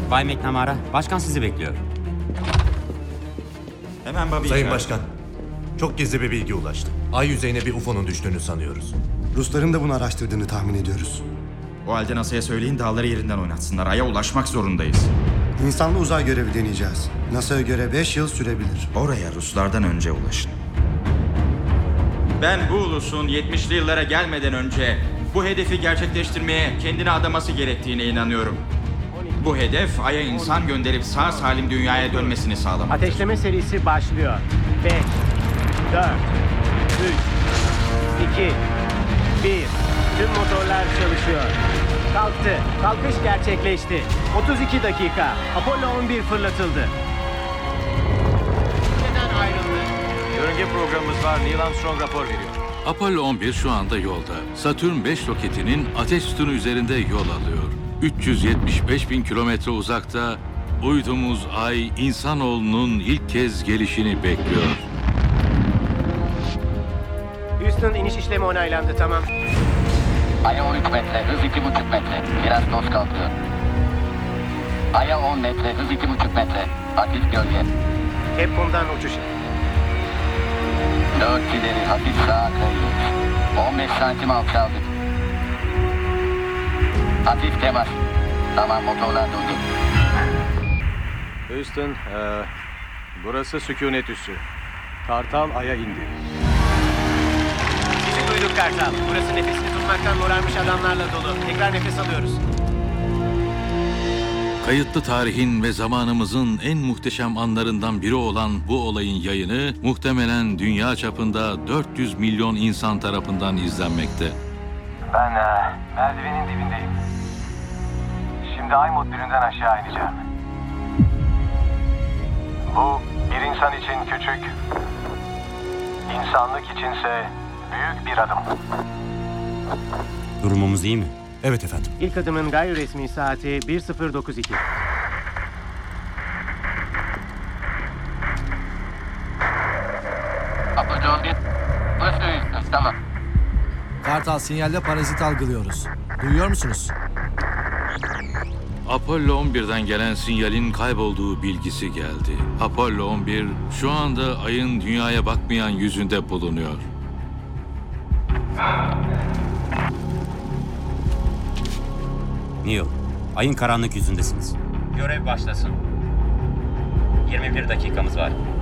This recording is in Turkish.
Bay McNamara, başkan sizi bekliyor. Hemen Bobby'yi Sayın çağır. Başkan, çok gizli bir bilgi ulaştı. Ay yüzeyine bir UFO'nun düştüğünü sanıyoruz. Rusların da bunu araştırdığını tahmin ediyoruz. O halde NASA'ya söyleyin dağları yerinden oynatsınlar. Ay'a ulaşmak zorundayız. İnsanlı uzay görevi deneyeceğiz. NASA'ya göre 5 yıl sürebilir. Oraya Ruslardan önce ulaşın. Ben bu ulusun 70'li yıllara gelmeden önce bu hedefi gerçekleştirmeye kendini adaması gerektiğine inanıyorum. Bu hedef Ay'a insan gönderip sağ salim dünyaya dönmesini sağlamak. Ateşleme serisi başlıyor. 5, 4, 3, 2, 1. Tüm motorlar çalışıyor. Kalktı. Kalkış gerçekleşti. 32 dakika. Apollo 11 fırlatıldı. Neden ayrıldı? Yörünge programımız var. Neil Armstrong rapor veriyor. Apollo 11 şu anda yolda. Satürn 5 roketinin ateş sütunu üzerinde yol alıyor. 375 bin kilometre uzakta uydumuz Ay, insanoğlunun ilk kez gelişini bekliyor. Houston iniş işlemi onaylandı, tamam. Ay'a 13 metre, hız 2,5 metre. Biraz toz kalkıyor. Ay'a 10 metre, hız 2,5 metre. Hafif gölge. Capcom'dan uçuş. 4 ileri, hafif sağa kayıyor. 15 santim alçaldık. Hafif temas. Tamam, motorlar durdu. Houston, burası sükunet üssü. Kartal Ay'a indi. Sizi duyduk Kartal. Burası nefesini tutmaktan morarmış adamlarla dolu. Tekrar nefes alıyoruz. Kayıtlı tarihin ve zamanımızın en muhteşem anlarından biri olan bu olayın yayını muhtemelen dünya çapında 400 milyon insan tarafından izlenmekte. Ben merdivenin dibindeyim. Şimdi ay modülünden aşağı ineceğim. Bu bir insan için küçük, insanlık içinse büyük bir adım. Durumumuz iyi mi? Evet efendim. İlk adımın gayri resmi saati 1092. Apollo 11. Burası Houston, tamam. Kartal, sinyalde parazit algılıyoruz. Duyuyor musunuz? Apollo 11'den gelen sinyalin kaybolduğu bilgisi geldi. Apollo 11 şu anda Ay'ın dünyaya bakmayan yüzünde bulunuyor. Neil, ayın karanlık yüzündesiniz. Görev başlasın. 21 dakikamız var.